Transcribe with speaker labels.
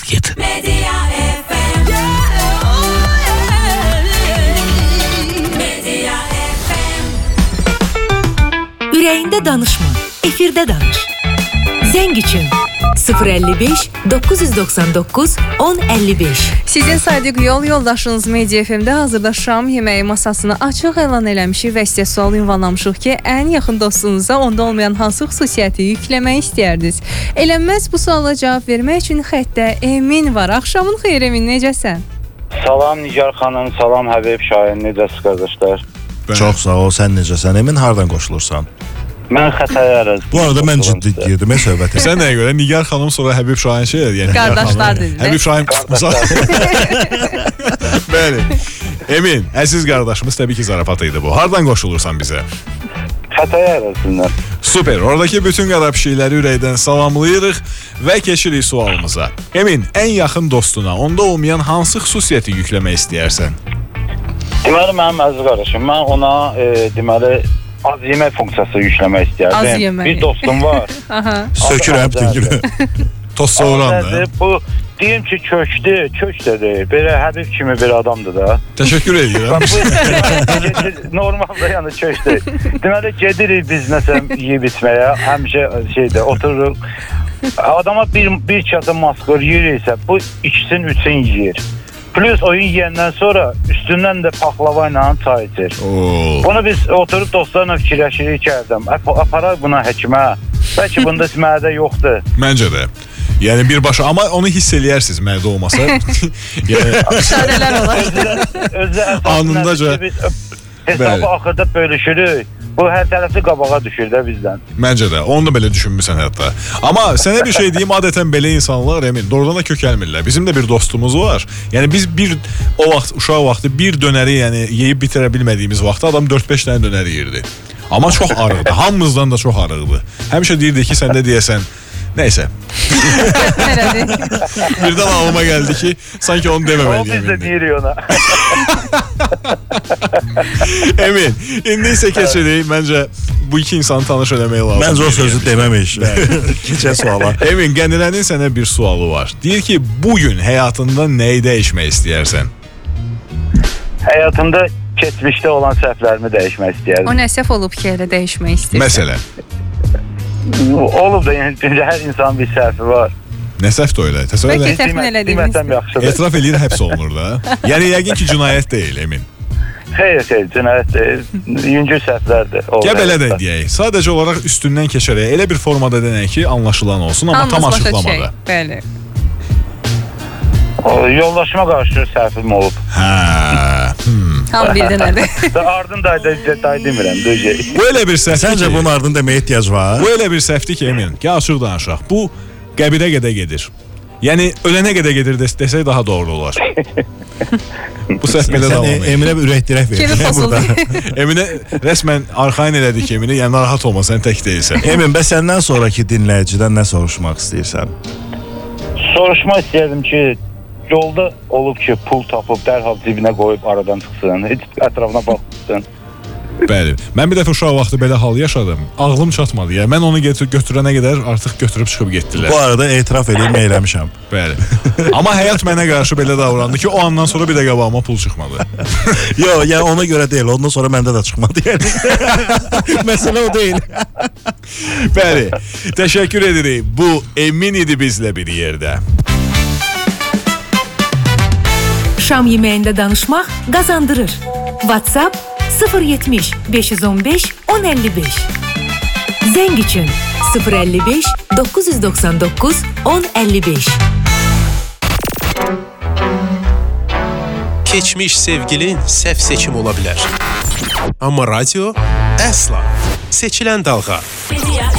Speaker 1: get.
Speaker 2: Media FM. Media FM.
Speaker 3: Ürəyində danışma, efirdə danış. Zəng üçün 055 999 1055.
Speaker 4: Sizin sadiq yoldaşınız Media FM-də hazırda şam yeməyi masasını açıq elan eləmişik və sizə sual ünvanlamışıq ki, ən yaxın dostunuza onda olmayan hansı xüsusiyyəti yükləmək istəyərdiniz? Eləməz bu suala cavab vermək üçün xəttdə Emin var. Axşamın xeyir Emin, necəsən?
Speaker 5: Salam Nigar xanım, salam Həbib Şahin, necəsiz qardaşlar?
Speaker 1: Çox sağ ol, sən necəsən? Emin, hardan qoşulursan?
Speaker 5: Mən Xətai ərazisi.
Speaker 1: Bu arada mən ciddi girdim söhbətə.
Speaker 6: Sən nəyə görə Nigar xanım sonra Həbib Şahin şey yəni
Speaker 4: Qardaşlar dedilər.
Speaker 6: Həbib Şahin qısmısa. Bəli. Emin, əziz qardaşımız təbii ki zarafat idi bu. Hardan qoşulursan bizə?
Speaker 5: Xətai ərazisindən.
Speaker 6: Super. Oradakı bütün qara pişikləri ürəkdən salamlayırıq və keçirik sualımıza. Emin, ən yaxın dostuna onda olmayan hansı xüsusiyyəti yükləmək istəyərsən?
Speaker 5: Deməli mənim əziz qardaşım, mən ona deməli az yemək funksiyası yükləmək istəyərdim.
Speaker 4: Az yemək.
Speaker 5: Bir dostum var.
Speaker 1: Sökürəm bütün günü.
Speaker 6: Toz soğuran da.
Speaker 5: Bu deyim ki kök də deyil. Belə Həbib kimi bir adamdır da.
Speaker 6: Təşəkkür edirəm.
Speaker 5: Normalda yəni kök deyil. Deməli gedirik biz məsələn yeyib içməyə, həmişə şeydə otururuq. Adama bir çata maskor yeyirsə, bu ikisini üçün yeyir. Plus oyun yiyəndən sonra üstündən də paxlava ilə çay içir. Bunu biz oturup dostlarla fikirləşirik ki, aparaq buna həkimə. Bəlkə bunda mədə yoxdur.
Speaker 6: Məncə də. Yəni birbaşa, amma onu hiss eləyərsiniz mədə olmasa.
Speaker 4: İşarələr olar.
Speaker 6: Anındaca.
Speaker 5: Hesabı axırda bölüşürük. Bu hər tərəfli qabağa düşür də bizdən.
Speaker 6: Məncə də. Onu da belə düşünmüsən hətta. Amma sənə bir şey deyim, adətən belə insanlar Emin, doğrudan da kökəlmirlər. Bizim də bir dostumuz var. Yəni biz o vaxt uşaq vaxtı bir dönəri yəni yeyib bitirə bilmədiyimiz vaxtda adam 4-5 dənə dönər yeyirdi. Amma çox arıqdı. Hamımızdan da çox arıqdı. Həmişə deyirdi ki, sən də deyəsən nəysə. Birdən ağlıma gəldi ki, sanki onu deməməliyim.
Speaker 5: O biz də deyirik ona.
Speaker 6: Emin, indi isə keçirik. Məncə bu iki insanı tanış eləmək lazım.
Speaker 1: Məncə o sözü deməmiş. Keçək suala.
Speaker 6: Emin, Qənilənin sənə bir sualı var. Deyir ki, bugün həyatında nəyi dəyişmək istəyərsən?
Speaker 5: Həyatımda keçmişdə olan səhvlərimi dəyişmək istəyərdim.
Speaker 4: O nə səhv olub ki, elə dəyişmək istəyirsən?
Speaker 6: Məsələn?
Speaker 5: Olub da, yəni hər insanın bir səhvi var.
Speaker 6: Nə səhvdir o elə? Təsəvvür
Speaker 4: Bəlkə
Speaker 6: edin.
Speaker 4: təxmin elədiyiniz.
Speaker 5: Demətəm yaxşıdır.
Speaker 6: Etiraf eləyir, həbs olunur da. Yəni yəqin ki, cinayət deyil, Emin.
Speaker 5: Xeyr, cinayət deyil. Yüngül səhvlərdir.
Speaker 6: Gəl belə də deyək. Sadəcə olaraq üstündən keçərək elə bir formada denək ki, anlaşılan olsun, amma tam açıqlamada.
Speaker 4: Bəli.
Speaker 5: Yoldaşıma qarşı səhvim olub.
Speaker 4: Tam bildin nədir?
Speaker 5: Ardında day demirəm, döyəcək.
Speaker 6: Bu elə bir səhvdir.
Speaker 1: Səncə bunun ardında deməyə ehtiyac var?
Speaker 6: Bu elə bir səhvdir ki, Emin, gəl açıq danışaq. Bu qəbirə qədər gedir. Yəni ölənə qədər gedir desək daha doğru olar. Bu səhv belə davam edir.
Speaker 1: Eminə bir ürək dirək ver.
Speaker 4: Kimi pozuldu?
Speaker 6: Eminə rəsmən arxayın elədik ki, Eminə, yəni narahat olma, sən tək deyilsən.
Speaker 1: Emin, bəs səndən sonraki dinləyicidən nə soruşmaq istəyirsən?
Speaker 5: Soruşmaq istəyirdim ki, yolda olub ki, pul tapıb dərhal cibinə qoyub aradan çıxsın, heç ətrafına baxsın.
Speaker 6: Bəli. Mən bir dəfə uşaq vaxtı belə hal yaşadım. Ağlım çatmadı. Yəni mən onu götürənə qədər artıq götürüb çıxıb getdilər.
Speaker 1: Bu arada etiraf edeyim, eləmişəm.
Speaker 6: Bəli. Amma həyat mənə qarşı belə davrandı ki, o andan sonra bir də qabağıma pul çıxmadı.
Speaker 1: Yox, yəni ona görə deyil. Ondan sonra məndə də çıxmadı. Yəni. Məsələ o deyil.
Speaker 6: Bəli. Təşəkkür edirik. Bu Emin idi bizlə bir yerdə.
Speaker 3: Şam yeməyində danışmaq qazandırır. WhatsApp 070 515 1055. Zəng üçün 055 999 1055.
Speaker 7: Keçmiş sevgilin səhv seçim ola bilər. Amma radio əsla seçilən dalğa.